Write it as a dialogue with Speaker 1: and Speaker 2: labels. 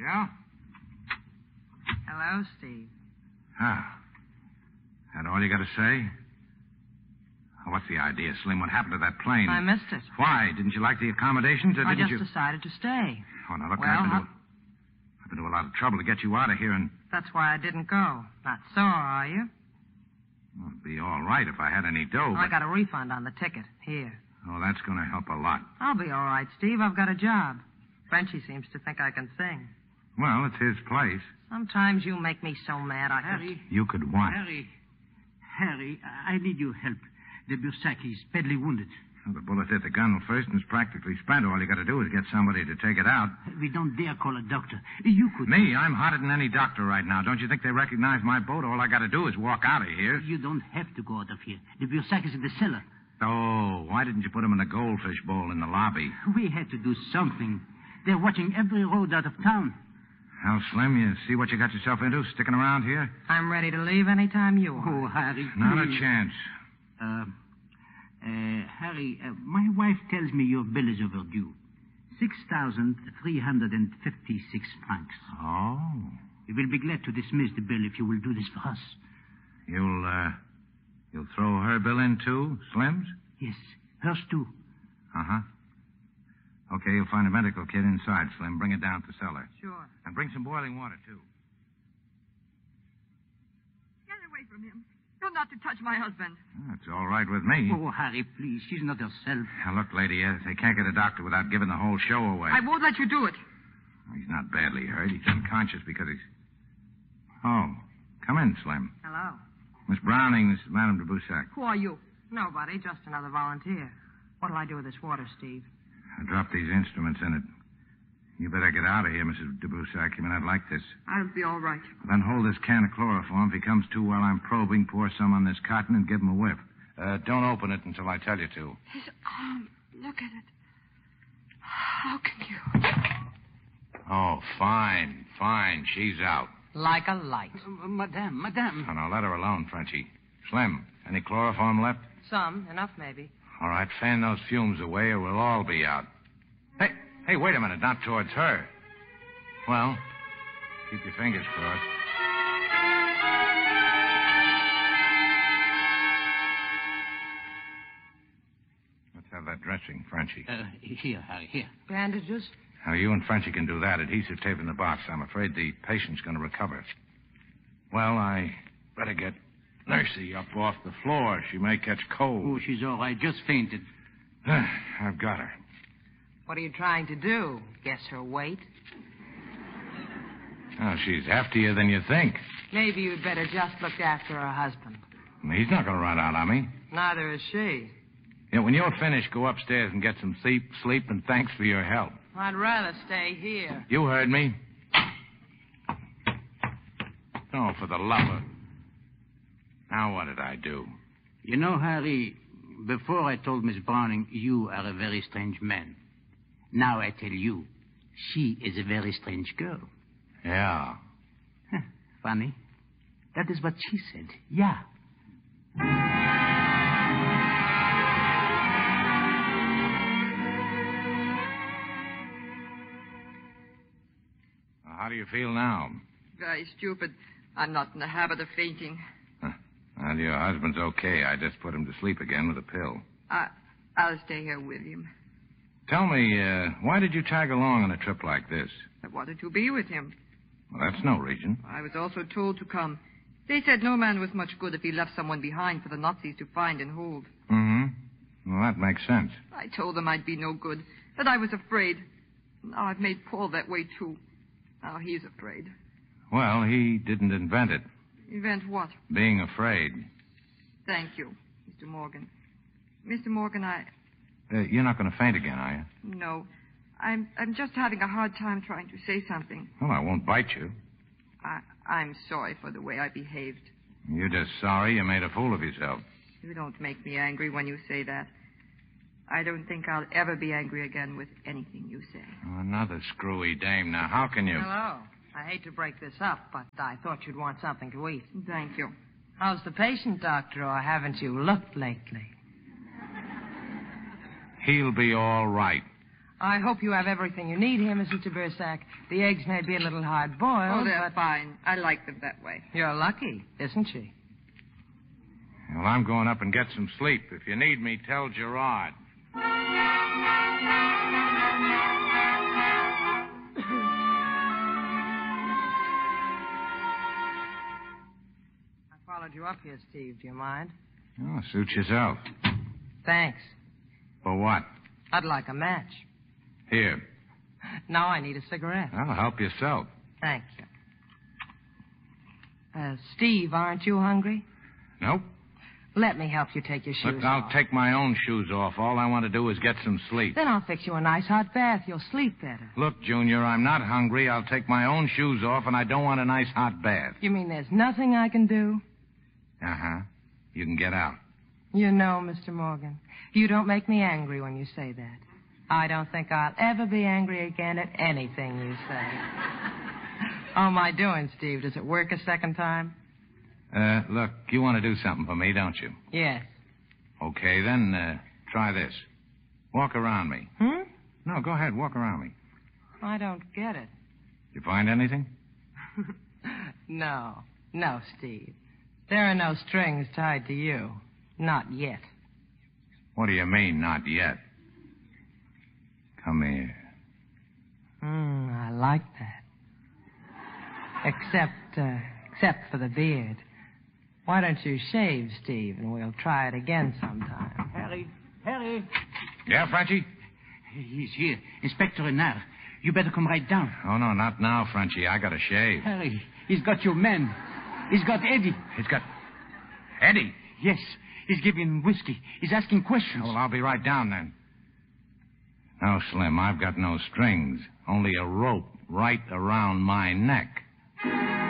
Speaker 1: Yeah?
Speaker 2: Hello, Steve.
Speaker 1: Ah. That all you got to say? Oh, what's the idea, Slim? What happened to that plane?
Speaker 2: I missed it.
Speaker 1: Why? Didn't you like the accommodations, or
Speaker 2: I
Speaker 1: didn't
Speaker 2: just
Speaker 1: you...
Speaker 2: decided to stay.
Speaker 1: Oh, now look,
Speaker 2: Well,
Speaker 1: I've been to a lot of trouble to get you out of here, and...
Speaker 2: That's why I didn't go. Not sore, are you?
Speaker 1: Well, it'd be all right if I had any dough,
Speaker 2: I
Speaker 1: but...
Speaker 2: got a refund on the ticket. Here.
Speaker 1: Oh, that's going to help a lot.
Speaker 2: I'll be all right, Steve. I've got a job. Frenchie seems to think I can sing.
Speaker 1: Well, it's his place.
Speaker 2: Sometimes you make me so mad I could...
Speaker 3: Harry.
Speaker 1: You could what?
Speaker 3: Harry, I need your help. De Bursac is badly wounded.
Speaker 1: Well, the bullet hit the gun first and it's practically spent. All you got to do is get somebody to take it out.
Speaker 3: We don't dare call a doctor. You could...
Speaker 1: Me? I'm hotter than any doctor right now. Don't you think they recognize my boat? All I got to do is walk out of here.
Speaker 3: You don't have to go out of here. De Bursac is in the cellar.
Speaker 1: Oh, why didn't you put him in the goldfish bowl in the lobby?
Speaker 3: We had to do something. They're watching every road out of town.
Speaker 1: Well, Slim, you see what you got yourself into, sticking around here?
Speaker 2: I'm ready to leave any time you are.
Speaker 3: Oh, Harry,
Speaker 1: Not a
Speaker 3: please.
Speaker 1: chance.
Speaker 3: Harry, my wife tells me your bill is overdue. 6,356 francs.
Speaker 1: Oh.
Speaker 3: We will be glad to dismiss the bill if you will do this for us.
Speaker 1: You'll throw her bill in, too, Slim's?
Speaker 3: Yes, hers too.
Speaker 1: Uh-huh. Okay, you'll find a medical kit inside, Slim. Bring it down to the cellar.
Speaker 2: Sure.
Speaker 1: And bring some boiling water, too.
Speaker 4: Get away from him. You're not to touch my husband.
Speaker 1: That's all right with me.
Speaker 3: Oh, Harry, please. She's not herself.
Speaker 1: Now, look, lady, they can't get a doctor without giving the whole show away.
Speaker 4: I won't let you do it.
Speaker 1: He's not badly hurt. He's unconscious because he's... Oh, come in, Slim.
Speaker 2: Hello.
Speaker 1: Miss Browning, this is Madame de Boussac.
Speaker 4: Who are you?
Speaker 2: Nobody, just another volunteer. What'll I do with this water, Steve?
Speaker 1: I dropped these instruments in it. You better get out of here, Mrs. de Boussac. You may not like this.
Speaker 4: I'll be all right.
Speaker 1: Then hold this can of chloroform. If he comes to while I'm probing, pour some on this cotton and give him a whiff. Don't open it until I tell you to.
Speaker 4: His arm. Look at it. How can you?
Speaker 1: Oh, fine. She's out.
Speaker 2: Like a light.
Speaker 3: Madame.
Speaker 1: Oh, now, let her alone, Frenchie. Slim, any chloroform left?
Speaker 2: Some. Enough, maybe.
Speaker 1: All right, fan those fumes away or we'll all be out. Hey, wait a minute. Not towards her. Well, keep your fingers crossed. Let's have that dressing, Frenchie.
Speaker 3: Here, Harry, here.
Speaker 2: Bandages?
Speaker 1: Now, you and Frenchie can do that. Adhesive tape in the box. I'm afraid the patient's going to recover. Well, I better get Nursey up off the floor. She may catch cold.
Speaker 3: Oh, she's all right. Just fainted.
Speaker 1: I've got her.
Speaker 2: What are you trying to do? Guess her weight?
Speaker 1: Oh, she's heftier than you think.
Speaker 2: Maybe you'd better just look after her husband.
Speaker 1: He's not going to run out on me.
Speaker 2: Neither is she.
Speaker 1: Yeah, when you're finished, go upstairs and get some sleep, and thanks for your help.
Speaker 2: I'd rather stay here.
Speaker 1: You heard me. Oh, for the love of... Now what did I do?
Speaker 3: You know, Harry, before I told Miss Browning you are a very strange man. Now I tell you, she is a very strange girl.
Speaker 1: Yeah.
Speaker 3: Funny. That is what she said. Yeah.
Speaker 1: How do you feel now?
Speaker 4: Very stupid. I'm not in the habit of fainting.
Speaker 1: Well, your husband's okay. I just put him to sleep again with a pill.
Speaker 4: I'll stay here with him.
Speaker 1: Tell me, why did you tag along on a trip like this?
Speaker 4: I wanted to be with him.
Speaker 1: Well, that's no reason.
Speaker 4: I was also told to come. They said no man was much good if he left someone behind for the Nazis to find and hold.
Speaker 1: Mm-hmm. Well, that makes sense.
Speaker 4: I told them I'd be no good, that I was afraid. Now I've made Paul that way, too. Now he's afraid.
Speaker 1: Well, he didn't invent it.
Speaker 4: Invent what?
Speaker 1: Being afraid.
Speaker 4: Thank you, Mr. Morgan. Mr. Morgan,
Speaker 1: You're not going to faint again, are you?
Speaker 4: No. I'm just having a hard time trying to say something.
Speaker 1: Well, I won't bite you.
Speaker 4: I'm sorry for the way I behaved.
Speaker 1: You're just sorry you made a fool of yourself.
Speaker 4: You don't make me angry when you say that. I don't think I'll ever be angry again with anything you say.
Speaker 1: Oh, another screwy dame. Now, how can you...
Speaker 2: Hello. I hate to break this up, but I thought you'd want something to eat.
Speaker 4: Thank you.
Speaker 2: How's the patient, doctor, or haven't you looked lately?
Speaker 1: He'll be all right.
Speaker 2: I hope you have everything you need here, Mrs. Tabersack. The eggs may be a little hard-boiled,
Speaker 4: Oh, they're
Speaker 2: but
Speaker 4: fine. I like them that way.
Speaker 2: you're lucky, isn't she?
Speaker 1: Well, I'm going up and get some sleep. If you need me, tell Gerard.
Speaker 2: I followed you up here, Steve. Do you mind?
Speaker 1: Oh, suit yourself.
Speaker 2: Thanks.
Speaker 1: For what?
Speaker 2: I'd like a match.
Speaker 1: Here.
Speaker 2: Now I need a cigarette.
Speaker 1: Well, help yourself.
Speaker 2: Thank you. Steve, aren't you hungry?
Speaker 1: Nope.
Speaker 2: Let me help you take your shoes
Speaker 1: Look, I'll
Speaker 2: off.
Speaker 1: take my own shoes off. All I want to do is get some sleep.
Speaker 2: Then I'll fix you a nice hot bath. You'll sleep better.
Speaker 1: Look, Junior, I'm not hungry. I'll take my own shoes off, and I don't want a nice hot bath.
Speaker 2: You mean there's nothing I can do?
Speaker 1: Uh-huh. You can get out.
Speaker 2: You know, Mr. Morgan, you don't make me angry when you say that. I don't think I'll ever be angry again at anything you say. How am I doing, Steve? Does it work a second time?
Speaker 1: Look, you want to do something for me, don't you?
Speaker 2: Yes.
Speaker 1: Okay, then, try this. Walk around me. No, go ahead, walk around me.
Speaker 2: I don't get it.
Speaker 1: You find anything?
Speaker 2: No, Steve. There are no strings tied to you. Not yet.
Speaker 1: What do you mean, not yet? Come here.
Speaker 2: I like that. Except for the beard. Why don't you shave, Steve, and we'll try it again sometime.
Speaker 3: Harry.
Speaker 1: Yeah, Frenchie?
Speaker 3: He's here. Inspector Renard. You better come right down.
Speaker 1: Oh, no, not now, Frenchie. I gotta shave.
Speaker 3: Harry, he's got your men. He's got Eddie.
Speaker 1: He's got... Eddie?
Speaker 3: Yes, he's giving him whiskey. He's asking questions.
Speaker 1: Oh, well, I'll be right down then. No, Slim, I've got no strings. Only a rope right around my neck.